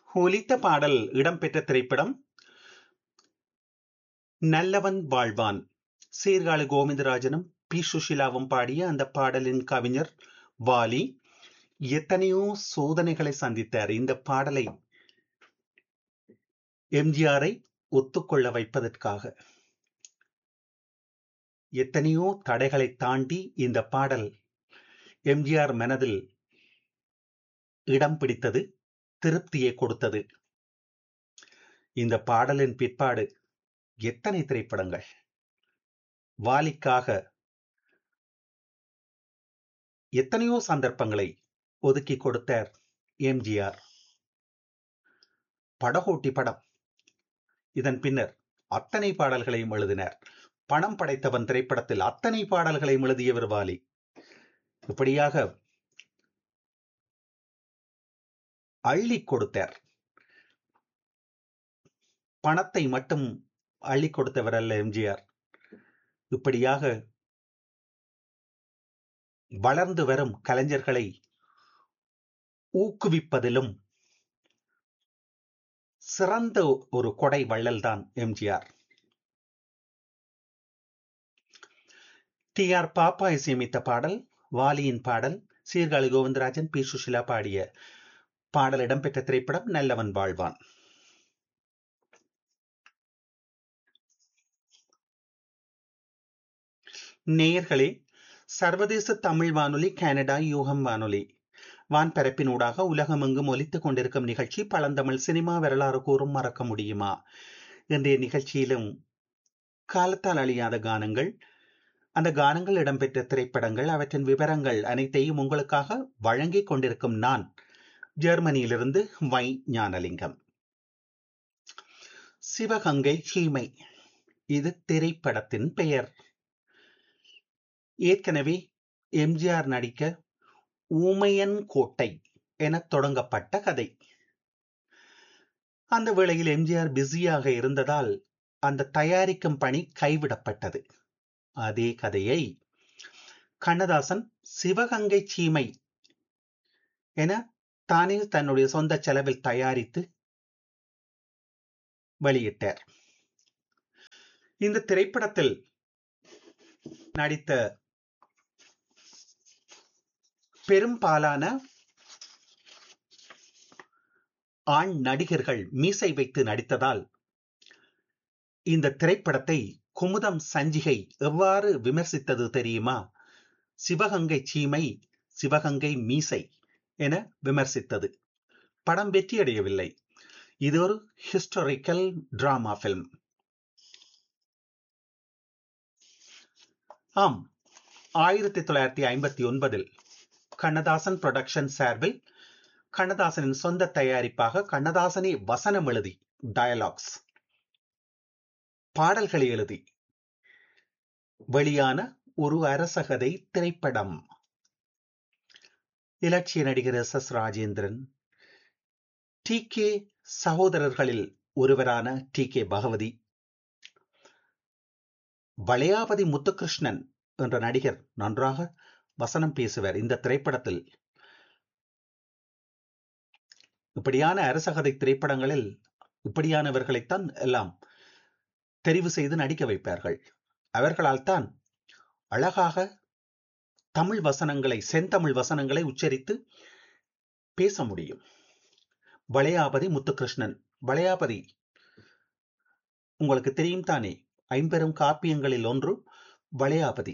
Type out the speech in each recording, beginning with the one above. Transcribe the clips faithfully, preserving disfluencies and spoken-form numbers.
ஒலித்த பாடல் இடம்பெற்ற திரைப்படம் நல்லவன் வாழ்வான். சீர்காழி கோவிந்தராஜனும் பி சுஷிலாவும் பாடிய அந்த பாடலின் கவிஞர் வாலி. எத்தனையோ சோதனைகளை சந்தித்தார் இந்த பாடலை எம்ஜிஆரை ஒத்துக்கொள்ள வைப்பதற்காக. எத்தனையோ தடைகளை தாண்டி இந்த பாடல் எம்ஜிஆர் மனதில் இடம் பிடித்தது, திருப்தியை கொடுத்தது. இந்த பாடலின் பிற்பாடு எத்தனை திரைப்படங்கள் வாலிக்காக எத்தனையோ சந்தர்ப்பங்களை ஒதுக்கி கொடுத்தார் எம்ஜிஆர். படகோட்டி படம், இதன் பின்னர் அத்தனை பாடல்களையும் எழுதினார். பணம் படைத்தவன் திரைப்படத்தில் அத்தனை பாடல்களையும் எழுதியவர் வாலி. இப்படியாக அள்ளி கொடுத்தார். பணத்தை மட்டும் அள்ளி கொடுத்தவர் அல்ல எம்ஜிஆர். இப்படியாக வளர்ந்து வரும் கலைஞர்களை ஊக்குவிப்பதிலும் சிறந்த ஒரு கொடை வள்ளல் தான் எம்ஜிஆர். டி ஆர் பாப்பா இசையமைத்த பாடல், வாலியின் பாடல், சீர்காழி கோவிந்தராஜன் பி சுஷிலா பாடிய பாடல் இடம்பெற்ற திரைப்படம் நல்லவன் வாழ்வான். நேயர்களே, சர்வதேச தமிழ் வானொலி கனடா யூகம் வானொலி வான்பரப்பினூடாக உலகமெங்கும் ஒலித்துக் கொண்டிருக்கும் நிகழ்ச்சி பழந்தமிழ் சினிமா வரலாறு கூறும் மறக்க முடியுமா. இன்றைய நிகழ்ச்சியிலும் காலத்தால் அழியாத கானங்கள், அந்த கானங்கள் இடம்பெற்ற திரைப்படங்கள், அவற்றின் விவரங்கள் அனைத்தையும் உங்களுக்காக வழங்கிக் கொண்டிருக்கும் நான் ஜெர்மனியிலிருந்து வை ஞானலிங்கம். சிவகங்கை சீமை, இது திரைப்படத்தின் பெயர். ஏற்கனவே எம்ஜிஆர் நடிக்க ஊமையன் கோட்டை என தொடங்கப்பட்ட கதை. அந்த வேளையில் எம்ஜிஆர் பிஸியாக இருந்ததால் அந்த தயாரிக்கும் பணி கைவிடப்பட்டது. அதே கதையை கண்ணதாசன் சிவகங்கை சீமை என தானே தன்னுடைய சொந்த செலவில் தயாரித்து வெளியிட்டார். இந்த திரைப்படத்தில் நடித்த பெரும்பாலான ஆண் நடிகர்கள் மீசை வைத்து நடித்ததால் இந்த திரைப்படத்தை குமுதம் சஞ்சிகை எவ்வாறு விமர்சித்தது தெரியுமா? சிவகங்கை சீமை, சிவகங்கை மீசை என விமர்சித்தது. படம் வெற்றியடையவில்லை. இது ஒரு ஹிஸ்டாரிக்கல் டிராமா பிலிம். ஆம், ஆயிரத்தி தொள்ளாயிரத்தி ஐம்பத்தி ஒன்பதில் கண்ணதாசன் புரொடக்ஷன் சார்பில் கண்ணதாசனின் சொந்த தயாரிப்பாக கண்ணதாசனே வசனம் எழுதி, டயலாக்ஸ், பாடல்களை எழுதி வெளியான ஒரு அரசகதை திரைப்படம். இலட்சிய நடிகர் S S Rajendran, D K சகோதரர்களில் ஒருவரான டி கே பகவதி, வளையாபதி முத்துகிருஷ்ணன் என்ற நடிகர் நன்றாக வசனம் பேசுவார் இந்த திரைப்படத்தில். இப்படியான அரசகதை திரைப்படங்களில் இப்படியானவர்களைத்தான் எல்லாம் தெரிவு செய்து நடிக்க வைப்பார்கள். அவர்களால் தான் அழகாக தமிழ் வசனங்களை, செந்தமிழ் வசனங்களை உச்சரித்து பேச முடியும். வளையாபதி முத்துகிருஷ்ணன், வளையாபதி உங்களுக்கு தெரியும் தானே, ஐம்பெரும் காப்பியங்களில் ஒன்று வளையாபதி.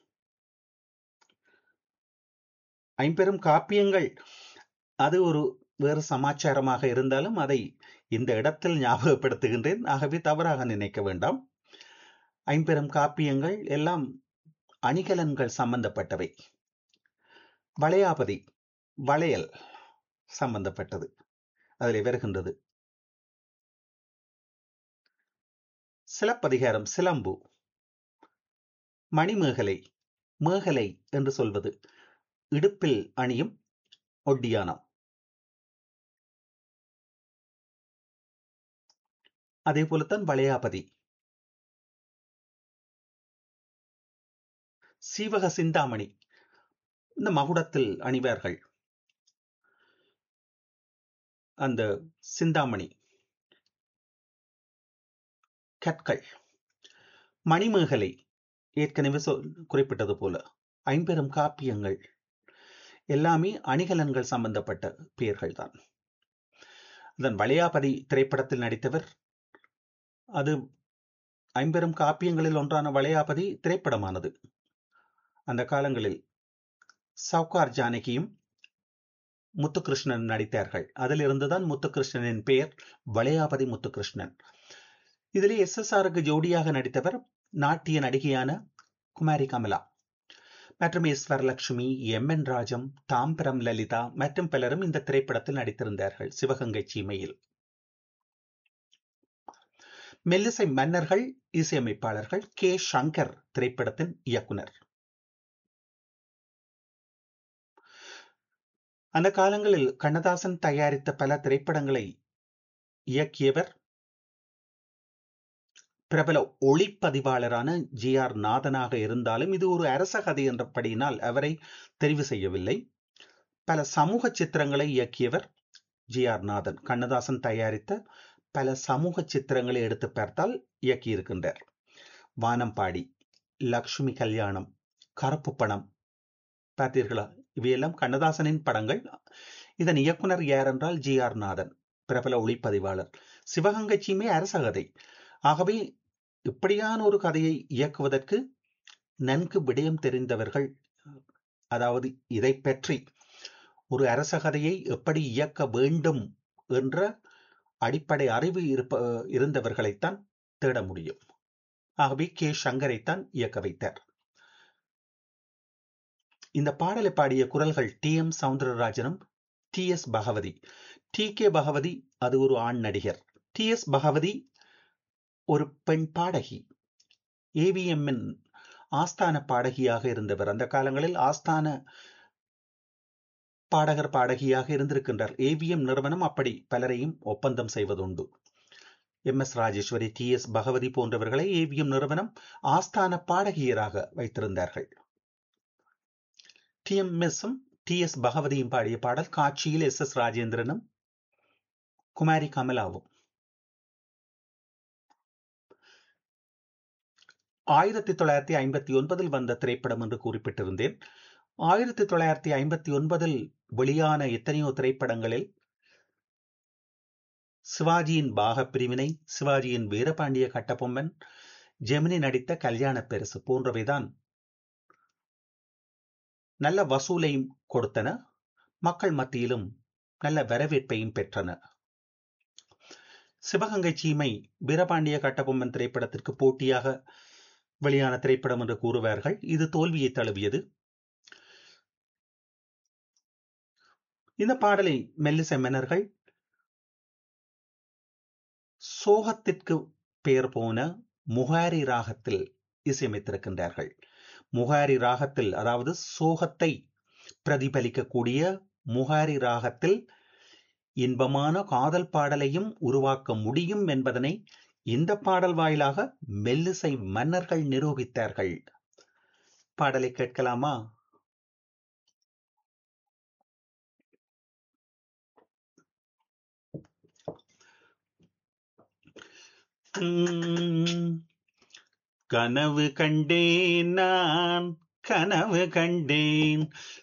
ஐம்பெரும் காப்பியங்கள் அது ஒரு வேறு சமாச்சாரமாக இருந்தாலும் அதை இந்த இடத்தில் ஞாபகப்படுத்துகின்றேன். ஆகவே தவறாக நினைக்க வேண்டாம். ஐம்பெரும் காப்பியங்கள் எல்லாம் அணிகலன்கள் சம்பந்தப்பட்டவை. வளையாபதி வளையல் சம்பந்தப்பட்டது அதில் வருகின்றது. சிலப்பதிகாரம் சிலம்பு, மணிமேகலை, மேகலை என்று சொல்வது இடுப்பில் அணியும் ஒட்டியானம். அதே போலத்தான் வளையாபதி. சீவக சிந்தாமணி இந்த மகுடத்தில் அணிவார்கள். அந்த சிந்தாமணி, கற்கள், மணிமேகலை, ஏற்கனவே சொல் குறிப்பிட்டது போல ஐம்பெரும் காப்பியங்கள் எல்லாமே அணிகலன்கள் சம்பந்தப்பட்ட பெயர்கள் தான். அதன் வளையாபதி திரைப்படத்தில் நடித்தவர், அது ஐம்பெரும் காப்பியங்களில் ஒன்றான வளையாபதி திரைப்படமானது. அந்த காலங்களில் சவுகார் ஜானகியும் முத்துகிருஷ்ணன் நடித்தார்கள். அதிலிருந்துதான் முத்துகிருஷ்ணனின் பெயர் வளையாபதி முத்துகிருஷ்ணன். இதிலே எஸ் எஸ் ஆருக்கு ஜோடியாக நடித்தவர் நாட்டிய நடிகையான குமாரி கமலா மற்றும் S Varalakshmi, M N Rajam, Tambaram Lalitha மற்றும் பலரும் இந்த திரைப்படத்தில் நடித்திருந்தார்கள். சிவகங்கை சீமையில் மெல்லிசை மன்னர்கள், இசையமைப்பாளர்கள். கே சங்கர் திரைப்படத்தின் இயக்குனர். அந்த காலங்களில் கண்ணதாசன் தயாரித்த பல திரைப்படங்களை இயக்கியவர் பிரபல ஒளிப்பதிவாளரான ஜி ஆர் நாதனாக இருந்தாலும் இது ஒரு அரச கதை என்றபடியினால் அவரை தெரிவு செய்யவில்லை. பல சமூக சித்திரங்களை இயக்கியவர் ஜி ஆர் நாதன். கண்ணதாசன் தயாரித்த பல சமூக சித்திரங்களை எடுத்து பார்த்தால் இயக்கியிருக்கின்றார். வானம்பாடி, லக்ஷ்மி கல்யாணம், கருப்பு பணம் பார்த்தீர்களா? இவையெல்லாம் கண்ணதாசனின் படங்கள். இதன் இயக்குனர் யார் என்றால் ஜி ஆர் நாதன், பிரபல ஒளிப்பதிவாளர். சிவகங்கை சீமை அரச கதை. ஆகவே இப்படியான ஒரு கதையை இயக்குவதற்கு நன்கு விடயம் தெரிந்தவர்கள், அதாவது இதை பற்றி ஒரு அரச கதையை எப்படி இயக்க வேண்டும் என்ற அடிப்படை அறிவு இருப்ப இருந்தவர்களைத்தான் தேட முடியும். ஆகவே கே சங்கரைத்தான் இயக்க வைத்தார். இந்த பாடலை பாடிய குரல்கள் D M சவுந்தரராஜனும் D S Bhagavathi. D K Bhagavathi அது ஒரு ஆண் நடிகர். டி எஸ் பகவதி ஒரு பெண் பாடகி, ஏவிஎம்மின் ஆஸ்தான பாடகியாக இருந்தவர். அந்த காலங்களில் ஆஸ்தான பாடகர் பாடகியாக இருந்திருக்கின்றார். ஏவிஎம் நிறுவனம் அப்படி பலரையும் ஒப்பந்தம் செய்வதுண்டு. M S Rajeswari, D S Bhagavathi போன்றவர்களை ஏவிஎம் நிறுவனம் ஆஸ்தான பாடகியராக வைத்திருந்தார்கள். டி எம் எஸும் டி எஸ் பகவதியும் பாடிய பாடல். காட்சியில் எஸ் எஸ் ராஜேந்திரனும் குமாரி கமலாவும். ஆயிரத்தி தொள்ளாயிரத்தி ஐம்பத்தி ஒன்பதில் வந்த திரைப்படம் என்று குறிப்பிட்டிருந்தேன். ஆயிரத்தி தொள்ளாயிரத்தி ஐம்பத்தி ஒன்பதில் வெளியான எத்தனையோ திரைப்படங்களில் சிவாஜியின் பாக பிரிவினை, சிவாஜியின் வீரபாண்டிய கட்டபொம்மன், ஜெமினி நடித்த கல்யாண பெருசு போன்றவைதான் நல்ல வசூலையும் கொடுத்தன, மக்கள் மத்தியிலும் நல்ல வரவேற்பையும் பெற்றன. சிவகங்கை சீமை வீரபாண்டிய கட்டபொம்மன் திரைப்படத்திற்கு போட்டியாக வெளியான திரைப்படம் என்று கூறுவார்கள். இது தோல்வியை தழுவியது. இந்த பாடலை மெல்லிசை மன்னர்கள் சோகத்திற்கு பெயர் போன முகாரி ராகத்தில் இசையமைத்திருக்கின்றார்கள். முகாரி ராகத்தில், அதாவது சோகத்தை பிரதிபலிக்கக்கூடிய முகாரி ராகத்தில் இன்பமான காதல் பாடலையும் உருவாக்க முடியும் என்பதனை இந்த பாடல் வாயிலாக மெல்லிசை மன்னர்கள் நிரூபித்தார்கள். பாடலை கேட்கலாமா? கனவு கண்டேன், நான் கனவு கண்டேன்,